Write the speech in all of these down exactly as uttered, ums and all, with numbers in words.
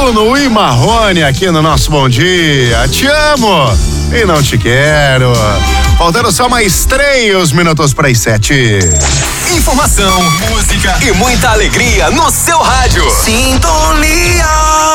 Bruno e Marrone aqui no nosso Bom Dia. Te amo e não te quero. Faltando só mais três minutos para as sete. Informação, música e muita alegria no seu rádio. Sintonia.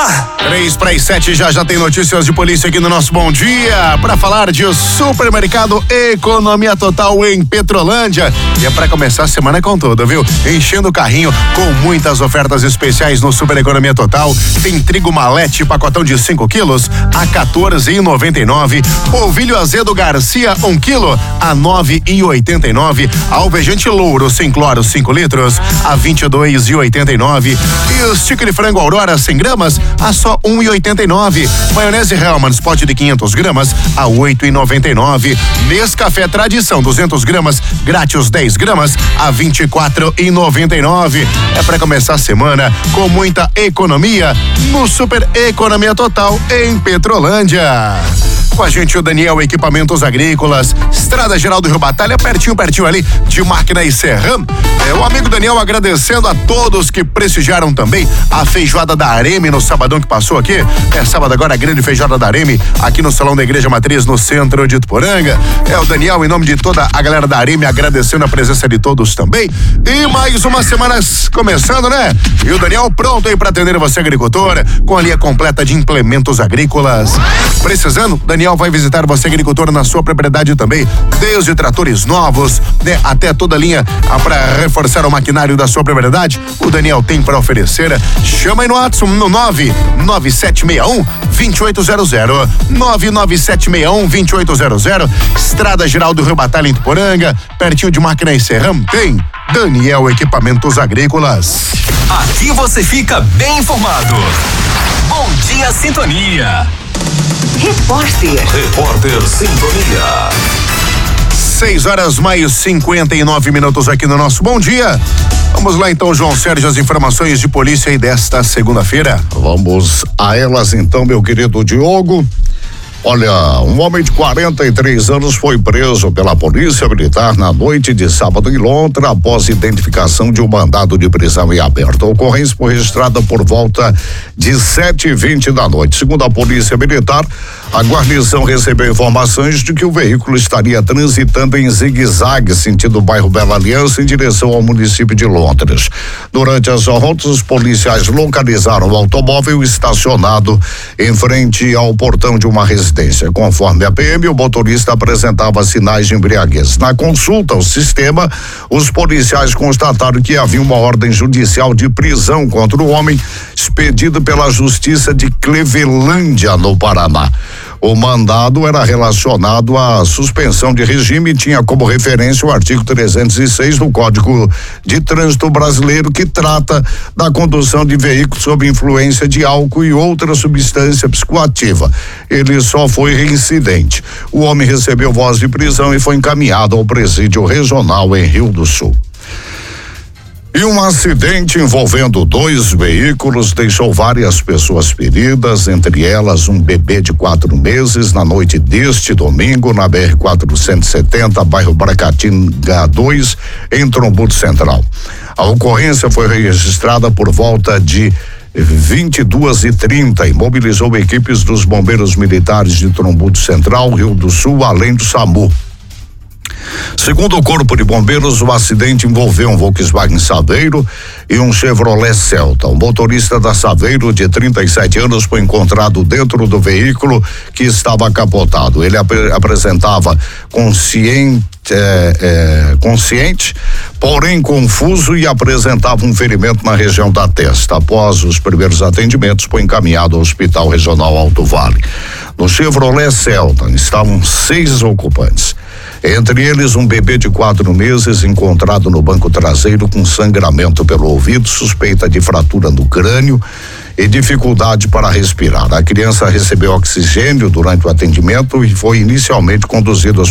Três para as sete, já já tem notícias de polícia aqui no nosso Bom Dia para falar de Supermercado Economia Total em Petrolândia. E é para começar a semana com tudo, viu? Enchendo o carrinho com muitas ofertas especiais no Super Economia Total. Tem trigo malete, pacotão de cinco quilos a quatorze reais e noventa e nove. Polvilho azedo Garcia, um quilo a nove reais e oitenta e nove. Alvejante Louro sem cloro cinco litros a vinte e dois reais e oitenta e nove. E o stick de frango Aurora cem gramas a só um real e oitenta e nove. Maionese Hellmann's pote de quinhentas gramas a oito reais e noventa e nove. Nescafé Tradição duzentas gramas grátis dez gramas a vinte e quatro reais e noventa e nove. É para começar a semana com muita economia no Super Economia Total em Petrolândia. Com a gente o Daniel Equipamentos Agrícolas, Estrada Geral do Rio Batalha, pertinho, pertinho ali de Máquina e Serram. É, o amigo Daniel agradecendo a todos que prestigiaram também a feijoada da Areme no sabadão que passou aqui. É sábado agora a grande feijoada da Areme aqui no Salão da Igreja Matriz no centro de Ituporanga. É o Daniel em nome de toda a galera da Areme agradecendo a presença de todos também. E mais uma semana começando, né? E o Daniel pronto aí para atender você agricultora com a linha completa de implementos agrícolas. Precisando? Daniel vai visitar você agricultor na sua propriedade também, desde tratores novos, né, até toda a linha para reforçar o maquinário da sua propriedade. O Daniel tem para oferecer. Chama aí no WhatsApp no nove nove sete seis um dois oito zero zero nove nove sete seis um dois oito zero zero. Estrada Geral do Rio Batalha em Ituporanga, pertinho de Máquina e Serram, tem Daniel Equipamentos Agrícolas. Aqui você fica bem informado. Bom Dia Sintonia. Repórter. Repórter Sintonia. seis horas mais cinquenta e nove minutos aqui no nosso Bom Dia. Vamos lá então, João Sérgio, as informações de polícia aí desta segunda-feira. Vamos a elas então, meu querido Diogo. Olha, um homem de quarenta e três anos foi preso pela Polícia Militar na noite de sábado em Lontra após identificação de um mandado de prisão em aberto. A ocorrência foi registrada por volta de sete e vinte da noite. Segundo a Polícia Militar, a guarnição recebeu informações de que o veículo estaria transitando em zigue-zague sentido bairro Bela Aliança em direção ao município de Londres. Durante as rotas, os policiais localizaram o automóvel estacionado em frente ao portão de uma residência. Conforme a P M, o motorista apresentava sinais de embriaguez. Na consulta ao sistema, os policiais constataram que havia uma ordem judicial de prisão contra o homem expedida pela Justiça de Clevelândia, no Paraná. O mandado era relacionado à suspensão de regime e tinha como referência o artigo trezentos e seis do Código de Trânsito Brasileiro, que trata da condução de veículos sob influência de álcool e outra substância psicoativa. Ele só foi reincidente. O homem recebeu voz de prisão e foi encaminhado ao presídio regional em Rio do Sul. E um acidente envolvendo dois veículos deixou várias pessoas feridas, entre elas um bebê de quatro meses, na noite deste domingo, na B R quatrocentos e setenta, bairro Bracatinga dois, em Trombudo Central. A ocorrência foi registrada por volta de vinte e duas e trinta e mobilizou equipes dos bombeiros militares de Trombudo Central, Rio do Sul, além do SAMU. Segundo o Corpo de Bombeiros, o acidente envolveu um Volkswagen Saveiro e um Chevrolet Celta. O motorista da Saveiro, de trinta e sete anos, foi encontrado dentro do veículo que estava capotado. Ele ap- apresentava consciente, é, é, consciente, porém confuso, e apresentava um ferimento na região da testa. Após os primeiros atendimentos, foi encaminhado ao Hospital Regional Alto Vale. No Chevrolet Celta estavam seis ocupantes. Entre eles, um bebê de quatro meses encontrado no banco traseiro com sangramento pelo ouvido, suspeita de fratura no crânio e dificuldade para respirar. A criança recebeu oxigênio durante o atendimento e foi inicialmente conduzida aos